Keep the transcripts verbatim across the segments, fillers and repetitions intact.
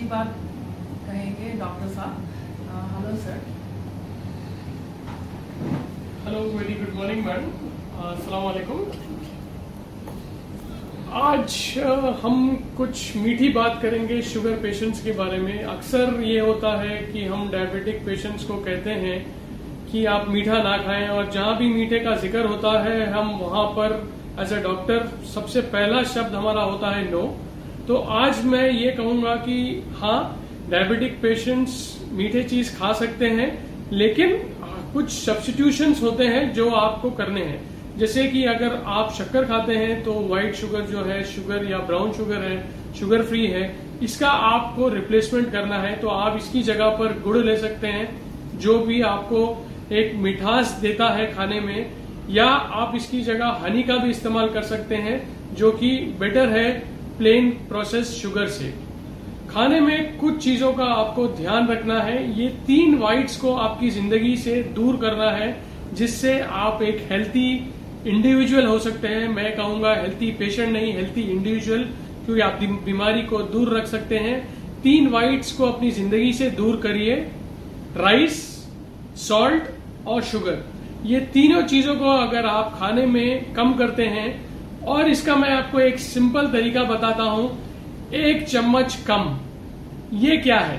मीठी बात कहेंगे डॉक्टर साहब। Hello sir. Hello, very good morning madam, अस्सलाम वालेकुम। आज हम कुछ मीठी बात करेंगे शुगर पेशेंट्स के बारे में। अक्सर ये होता है कि हम डायबिटिक पेशेंट्स को कहते हैं कि आप मीठा ना खाएं, और जहां भी मीठे का जिक्र होता है हम वहां पर एज ए डॉक्टर सबसे पहला शब्द हमारा होता है नो। तो आज मैं ये कहूंगा कि हाँ, डायबिटिक पेशेंट्स मीठे चीज खा सकते हैं, लेकिन कुछ सब्स्टिट्यूशंस होते हैं जो आपको करने हैं। जैसे कि अगर आप शक्कर खाते हैं तो व्हाइट शुगर जो है, शुगर या ब्राउन शुगर है, शुगर फ्री है, इसका आपको रिप्लेसमेंट करना है। तो आप इसकी जगह पर गुड़ ले सकते हैं, जो भी आपको एक मिठास देता है खाने में, या आप इसकी जगह हनी का भी इस्तेमाल कर सकते हैं, जो कि बेटर है प्लेन प्रोसेस शुगर से। खाने में कुछ चीजों का आपको ध्यान रखना है। ये तीन व्हाइट्स को आपकी जिंदगी से दूर करना है, जिससे आप एक हेल्थी इंडिविजुअल हो सकते हैं। मैं कहूंगा हेल्थी पेशेंट नहीं, हेल्थी इंडिविजुअल, क्योंकि आप बीमारी को दूर रख सकते हैं। तीन व्हाइट्स को अपनी जिंदगी से दूर करिए, राइस, सॉल्ट और शुगर। ये तीनों चीजों को अगर आप खाने में कम करते हैं, और इसका मैं आपको एक सिंपल तरीका बताता हूं, एक चम्मच कम। ये क्या है?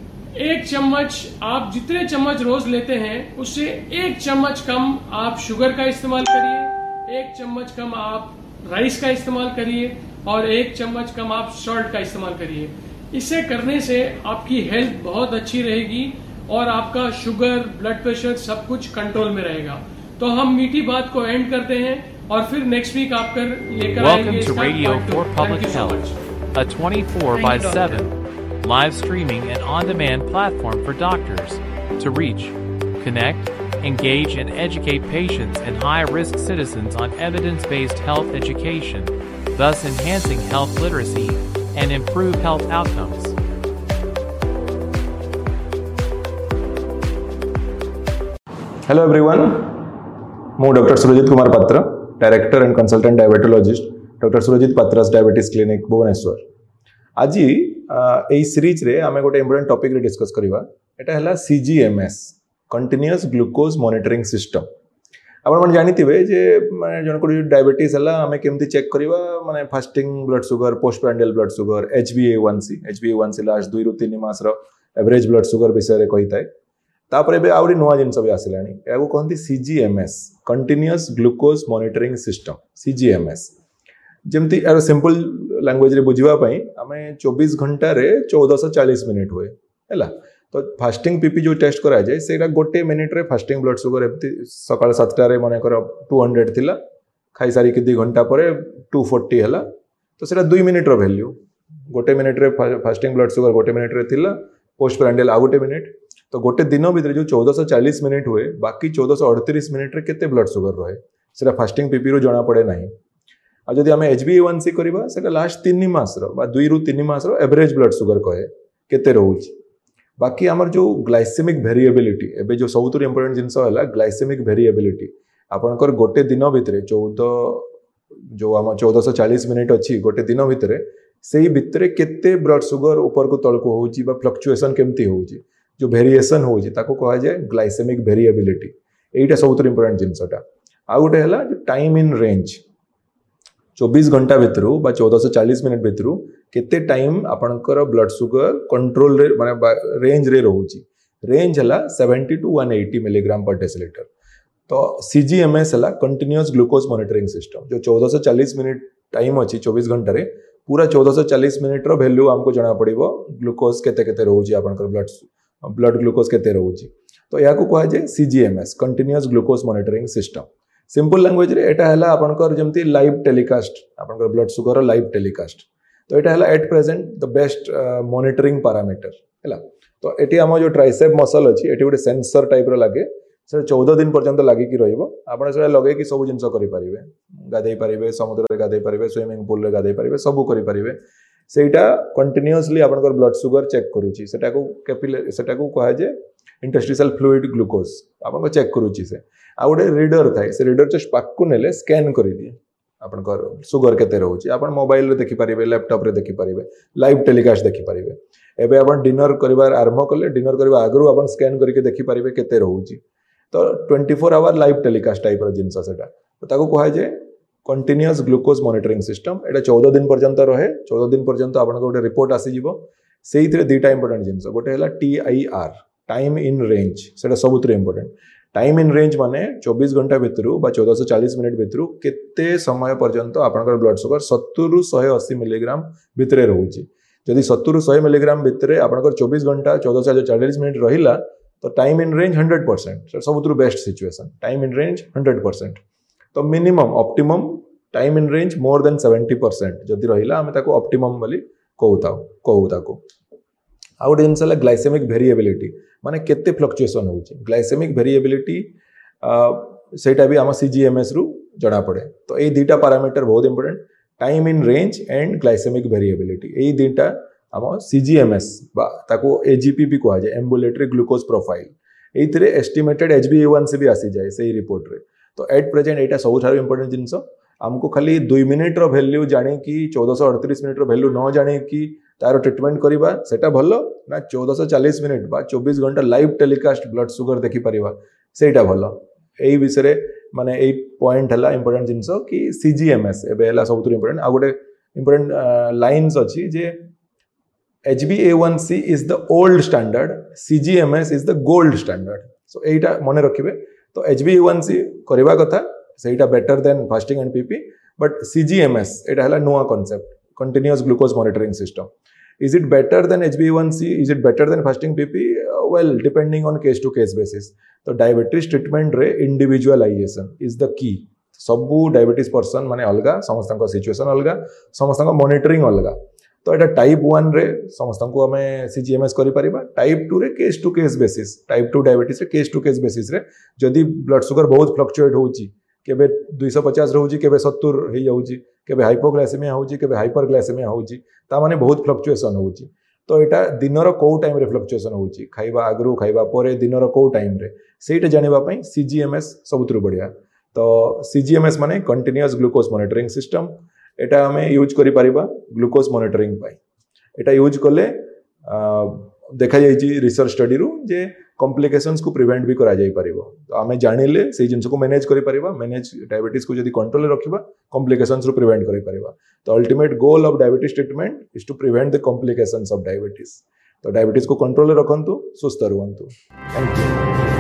एक चम्मच, आप जितने चम्मच रोज लेते हैं उससे एक चम्मच कम आप शुगर का इस्तेमाल करिए, एक चम्मच कम आप राइस का इस्तेमाल करिए, और एक चम्मच कम आप सॉल्ट का इस्तेमाल करिए। इसे करने से आपकी हेल्थ बहुत अच्छी रहेगी और आपका शुगर, ब्लड प्रेशर सब कुछ कंट्रोल में रहेगा। तो हम मीठी बात को एंड करते हैं और फिर नेक्स्ट वीक आप कर लेकर आएंगे। Welcome to Radio for Public Health, a twenty-four by seven live streaming and on-demand platform for doctors to reach, connect, engage, and educate patients and high-risk citizens on evidence-based health education, thus enhancing health literacy and improve health outcomes. Hello everyone, ମୁଁ doctor Surjit Kumar पात्र, director and consultant diabetologist, doctor Surjit पात्रास diabetes clinic Bhubaneswar. आज यही series रे आमे गोटे important topic रे discuss करबा। एटा हला सीजीएमएस, कंटीन्यूअस ग्लूकोज मॉनिटरिंग सिस्टम। आपण मन जानिथिबे जे माने जन को डायबिटीज हला आमे केमती चेक करबा, माने fasting blood sugar, post prandial blood sugar, H B ए वन सी, एच बी ए वन सी लास्ट दुई रु तीन मास रो एवरेज ब्लड शुगर विषय रे कहिताय। तापर एबे आउरी नुवा जिनस भी आसिलानी, एगो कहंती सीजीएमएस, कंटीन्यूअस ग्लूकोज मॉनिटरिंग सिस्टम, सीजीएमएस। जमती यार सिंपल लैंग्वेज रे बुझिबा पई आमे चौबीस घंटा रे चौदह सौ चालीस मिनिट हुए हैला। तो फास्टिंग पीपी जो टेस्ट करा जाए सेटा गोटे मिनिट रे फास्टिंग ब्लड शुगर एमती सकाळ सात रे माने कर दो सौ थिला, खाई सारी के दो घंटा परे दो सौ चालीस हैला। तो सेटा दो मिनिट रो वैल्यू, गोटे मिनिट रे फास्टिंग ब्लड शुगर गोटे मिनिट रे थिला, पोस्ट प्रांडियल आ गोटे मिनिट। तो गोटे दिन भितर जो चौदह सौ चालीस मिनिट हुए, बाकी चौदह सौ अड़तीस मिनिट रे केते ब्लड शुगर रहे सेटा फास्टिंग पीपी रो जना पड़े नहीं। आ जदि आमे एच बी ए वन सी करबा, सेटा लास्ट तीन मास रो बा दुई रु तीन मास रो एवरेज ब्लड शुगर कहे केते रहउची। बाकी हमर जो ग्लाइसेमिक वेरिएबिलिटी, एबे जो सबुतुर इंपोर्टेंट जिंस होला ग्लाइसेमिक वेरिएबिलिटी। आपनकर गोटे दिन भितर चौदह जो हम चौदह सौ चालीस मिनिट अछि गोटे दिन भितर, सेही भितर केते ब्लड शुगर ऊपर को तळ को होउची बा फ्लक्चुएशन केमती होउची, जो वेरिएशन होउची ताको कहा जाय ग्लाइसेमिक वेरिएबिलिटी। एटा सबुतुर इंपोर्टेंट जिंसटा। आ गोटे हला जो टाइम इन रेंज, चौबीस घंटा भितर बा चौदह सौ चालीस मिनिट भितर केते टाइम आपनकर ब्लड शुगर कंट्रोल रे माने रेंज रे रहउची। रेंज हला सत्तर टू एक सौ अस्सी मिलीग्राम पर डेसिलीटर। तो सीजीएमएस हला कंटीन्यूअस ग्लूकोज मॉनिटरिंग सिस्टम, जो चौदह सौ चालीस मिनिट टाइम अछि चौबीस घंटा रे, पूरा चौदह सौ चालीस मिनिट रो वैल्यू हमको जना पड़िबो ग्लूकोज केते केते रहउची, आपनकर ब्लड ब्लड ग्लूकोज केते रहउची। तो या को कहा जाय सीजीएमएस, continuous glucose monitoring system. Simple language रे एटा हला आपनकर जेमती लाइव टेलीकास्ट, आपनकर ब्लड शुगर लाइव टेलीकास्ट। तो एटा हला at present the best monitoring parameter हैला। तो एटी हम जो ट्राइसेप मसल अछि, एटी गोटे सेंसर टाइप रो लागे, से चौदह दिन पर्यंत लागि कि रहइबो। आपण से लगे कि सब जिंस करि परिबे, गाधै परिबे, समुद्र रे गाधै परिबे, स्विमिंग पूल रे गाधै परिबे, सब करि परिबे। सेटा कंटीन्यूअसली आपनकर ब्लड शुगर चेक करूची। सेटा को कैपिलरी, सेटा को कहा जे इंटरस्टिशियल फ्लूइड ग्लूकोज आपन को चेक करूची। से आ गोटे रीडर थाए, से रीडर जस्ट पाक को नेले स्कैन करि दिए, आपनकर सुगर केते रहउची आपन मोबाइल रे देखि परिबे लैपटॉप रे देखि परिबे लाइव टेलीकास्ट देखि परिबे एबे आपन डिनर करिवार आरंभ करले डिनर करबा आगरु आपन स्कैन करके देखि परिबे केते रहउची तो twenty four hour live telecast type रो जिंस सेटा तो ताको कहा जे कंटीन्यूअस ग्लूकोज मॉनिटरिंग सिस्टम एटा चौदह दिन पर्यंत रहे चौदह दिन पर्यंत आपन गोटे रिपोर्ट आसी जिवो सेइथरे दुटा इंपोर्टेंट जिंस गोटे हला T I R time in range सेटा सबुतरे इंपोर्टेंट टाइम इन रेंज माने चौबीस घंटा भितरु बा चौदह सौ चालीस मिनिट भितरु केते समय पर्यंत आपनकर ब्लड शुगर सत्तर रु एक सौ अस्सी मिलीग्राम भितरे रहउची जदि सत्तर रु सौ मिलीग्राम भितरे आपनकर चौबीस घंटा चौदह सौ चालीस मिनिट रहिला तो time in range hundred percent सबुतरु best situation time in range hundred percent तो minimum optimum time in range more than seventy percent जदि रहिला हमें ताको ऑप्टिमम बोली कहूता कहू ताको आ गोटे जिनस ग्लाइसेमिक वेरिएबिलिटी माने केते फ्लक्चुएशन होउची ग्लाइसेमिक वेरिएबिलिटी सेटा भी आम सीजीएमएस रु जणा पड़े तो ये दुटा पैरामीटर बहुत important time in range and glycaemic variability ये दुटा आम सीजीएमएस बा ताको एजीपी भी कहा जाए एम्बुलेटरी ग्लूकोज प्रोफाइल एइथरे एस्टिमेटेड एचबीएवांसी भी आसी जाए सही रिपोर्ट रे तो एट प्रेजेंट एटा सबुठार इंपोर्टेंट जिनस आमको खाली दुई मिनिट रो वैल्यू जाने की चौदह सौ अड़तीस मिनिट रो वैल्यू न जाने की तार ट्रिटमेंट करिबा सेटा भलो ना चौदह सौ चालीस मिनिट बा चौबीस घंटा लाइव टेलीकास्ट ब्लड शुगर देखि परिबा सेटा भलो एई विषय माने एई पॉइंट हला इंपोर्टेंट जिंस कि सीजीएमएस एबे हला सबुतर इंपोर्टेंट आ गोटे इंपोर्टेंट लाइन्स अछि जे H B A one C is the old standard सीजीएमएस is the gold standard so एटा मने रखिबे तो एच बी ए वन सी करबा कथा सेटा better than fasting and PP but सीजीएमएस एटा हला नुवा concept continuous glucose monitoring system is it better than H b A one C is it better than fasting P P uh, well depending on case to case basis तो diabetes treatment रे individualisation is the key सबू diabetes person माने अलगा समस्त situation अलगा समस्त monitoring अलगा तो एटा टाइप वन रे समस्त को हमें सीजीएमएस करि परिबा टाइप टू रे case to case basis type two diabetes रे केस टू केस बेसिस रे जदी ब्लड शुगर बहुत फ्लक्चुएट होउची केबे दो सौ पचास रहउची केबे सत्तर हे जाउची केबे हाइपोग्लाइसेमिया होउची केबे हाइपरग्लाइसेमिया होउची ता माने बहुत फ्लक्चुएशन होउची तो एटा दिनर को टाइम रे फ्लक्चुएशन होउची खाइबा आगरु खाइबा परे दिनर को टाइम रे सेटा जानिबा पई सीजीएमएस सबुतरु बढ़िया तो सीजीएमएस माने कंटीन्यूअस ग्लूकोज मॉनिटरिंग सिस्टम एटा हमें यूज करि परिबा ग्लूकोज मॉनिटरिंग पई एटा यूज करले देखा जाइछि रिसर्च स्टडी रु जे कॉम्प्लिकेशंस को प्रिवेंट भी करा जाई परिबो तो आमे जानिले से जिंस को मैनेज करि परिबा मैनेज डायबिटीज को जदी कंट्रोल रे रखिबा कॉम्प्लिकेशंस रु प्रिवेंट करि परिबा तो ultimate goal of diabetes treatment is to prevent the complications of diabetes तो डायबिटीज को कंट्रोल रे रखंतु सुस्थ रहंतु thank you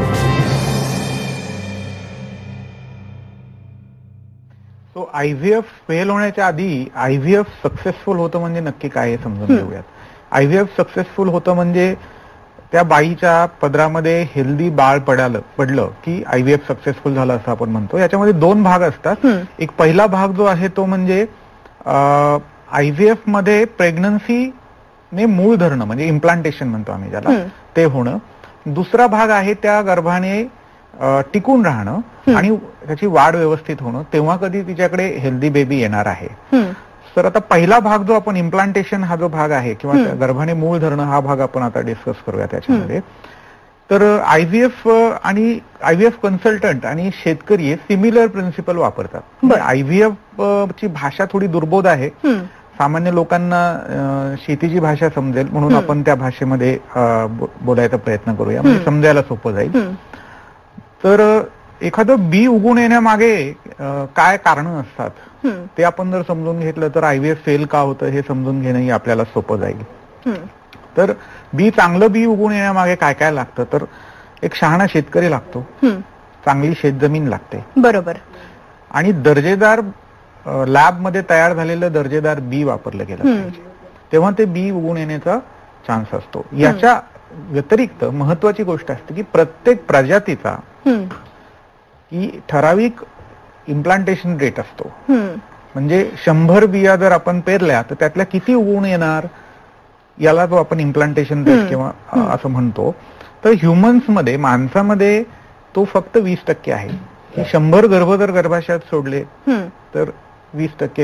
so IVF fail होण्याच्या आधी आयव्हीएफ सक्सेसफुल होतं म्हणजे नक्की काय हे समजून घेऊयात आयव्हीएफ सक्सेसफुल होतं म्हणजे त्या बाईच्या पदरामध्ये हेल्दी बाळ पडालं पडलं की आयव्हीएफ सक्सेसफुल झालं असं आपण म्हणतो याच्यामध्ये दोन भाग असतात एक पहिला भाग जो आहे तो म्हणजे आयव्हीएफ मध्ये प्रेग्नन्सी ने मूळ धरणं म्हणजे इम्प्लांटेशन म्हणतो आम्ही ज्याला ते होणं दुसरा भाग आहे त्या गर्भाने टिकून राहणं आणि त्याची वाढ व्यवस्थित होणं तेव्हा कधी तिच्याकडे हेल्दी बेबी येणार आहे तर आता पहिला भाग जो आपण इम्प्लांटेशन हा जो भाग आहे किंवा गर्भाने मूळ धरणं हा भाग आपण आता डिस्कस करूया त्याच्यामध्ये तर आयव्हीएफ आणि आयव्हीएफ कन्सल्टंट आणि शेतकरी हे सिमिलर प्रिन्सिपल वापरतात आयव्हीएफ ची भाषा थोडी दुर्बोध आहे सामान्य लोकांना शेतीची भाषा समजेल म्हणून आपण त्या भाषेमध्ये बोलायचा प्रयत्न करूया म्हणजे समजायला सोपं जाईल तर एखादं बी उगवून येण्यामागे काय कारण असतात ते आपण जर समजून घेतलं तर आयव्हीएफ फेल का होतं हे समजून घेणंही आपल्याला सोपं जाईल तर बी चांगलं बी उगवून येण्यामागे काय काय लागतं तर एक शहाणा शेतकरी लागतो चांगली शेतजमीन लागते बरोबर आणि दर्जेदार लॅबमध्ये तयार झालेलं दर्जेदार बी वापरलं गेलं पाहिजे तेव्हा ते बी उगवून येण्याचा चान्स असतो याच्या व्यतिरिक्त महत्वाची गोष्ट असते की प्रत्येक प्रजातीचा ही ठराविक इम्प्लांटेशन रेट असतो म्हणजे शंभर बिया जर आपण पेरल्या तर त्यातल्या किती उगवून येणार याला जो आपण इम्प्लांटेशन रेट किंवा असं म्हणतो तर ह्युमन्स मध्ये माणसामध्ये तो फक्त वीस टक्के आहे शंभर गर्भ जर गर्भाशयात सोडले तर वीस टक्के